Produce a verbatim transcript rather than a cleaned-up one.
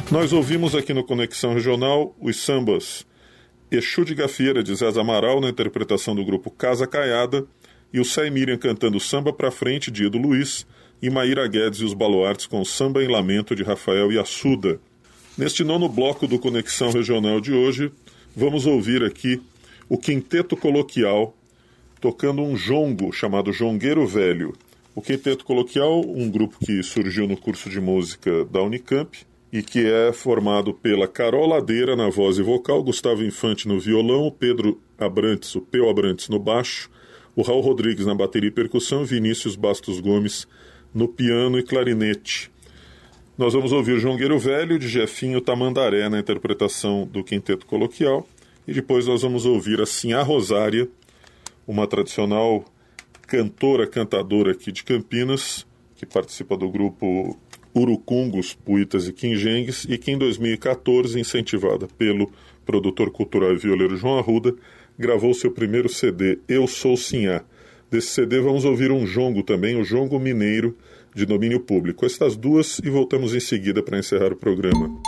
Nós ouvimos aqui no Conexão Regional os sambas Exu de Gafieira, de Zé Amaral, na interpretação do grupo Casa Caiada, e o Sai Miriam cantando Samba Pra Frente, de Edu Luiz, e Maíra Guedes e os Baluartes com Samba em Lamento, de Rafael Yassuda. Neste nono bloco do Conexão Regional de hoje, vamos ouvir aqui o Quinteto Coloquial, tocando um jongo chamado Jongueiro Velho. O Quinteto Coloquial, um grupo que surgiu no curso de música da Unicamp, e que é formado pela Carol Ladeira na voz e vocal, Gustavo Infante no violão, o Pedro Abrantes, o Peu Abrantes no baixo, o Raul Rodrigues na bateria e percussão, Vinícius Bastos Gomes no piano e clarinete. Nós vamos ouvir Jongueiro Velho, de Jefinho Tamandaré, na interpretação do Quinteto Coloquial, e depois nós vamos ouvir a Sinhá Rosária, uma tradicional cantora, cantadora aqui de Campinas, que participa do grupo Urucungos, Puitas e Quinjengues, e que em dois mil e catorze, incentivada pelo produtor cultural e violeiro João Arruda, gravou seu primeiro C D, Eu Sou Sinhá. Desse C D vamos ouvir um jongo também, o Jongo Mineiro, de domínio público. Estas duas, e voltamos em seguida para encerrar o programa.